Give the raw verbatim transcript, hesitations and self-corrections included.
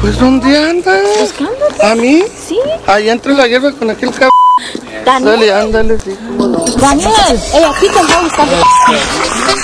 Pues, ¿dónde andas? Buscándote. ¿A mí? Sí. Ahí entre la hierba con aquel cabrón. Daniel. Dale, ándale, sí, cómo no. Daniel. Eh, aquí te voy a buscar.